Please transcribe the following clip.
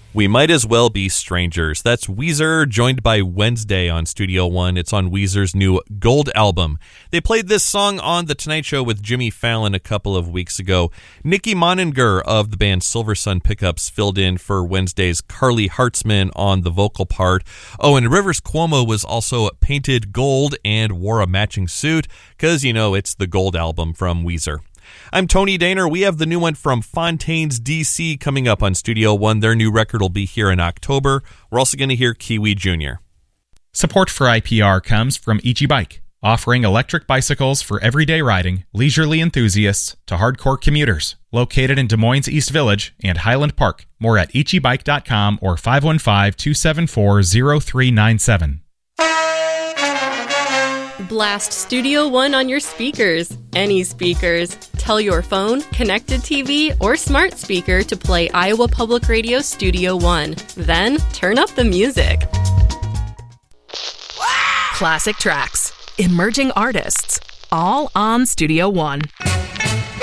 We Might As Well Be Strangers. That's Weezer, joined by Wednesday on Studio One. It's on Weezer's new Gold album. They played this song on The Tonight Show with Jimmy Fallon a couple of weeks ago. Nikki Moninger of the band Silver Sun Pickups filled in for Wednesday's Carly Hartzman on the vocal part. Oh, and Rivers Cuomo was also painted gold and wore a matching suit because, you know, it's the Gold album from Weezer. I'm Tony Daner. We have the new one from Fontaines DC coming up on Studio One. Their new record will be here in October. We're also going to hear Kiwi Jr. Support for IPR comes from Ichi Bike, offering electric bicycles for everyday riding, leisurely enthusiasts to hardcore commuters. Located in Des Moines East Village and Highland Park. More at ichibike.com or 515-274-0397. Blast Studio One on your speakers. Any speakers. Tell your phone, connected TV, or smart speaker to play Iowa Public Radio Studio One. Then turn up the music. Classic tracks. Emerging artists. All on Studio One.